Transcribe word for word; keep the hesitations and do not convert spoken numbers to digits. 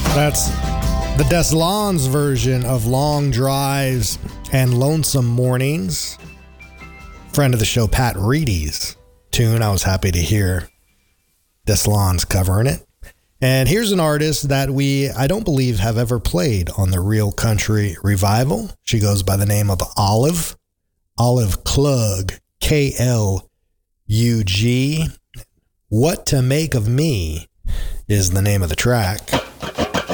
That's the Des Lons version of Long Drives and Lonesome Mornings. Friend of the show, Pat Reedy's tune. I was happy to hear Des Lons covering it. And here's an artist that we, I don't believe, have ever played on the Real Country Revival. She goes by the name of Olive. Olive Klug, K L U G. What to Make of Me is the name of the track.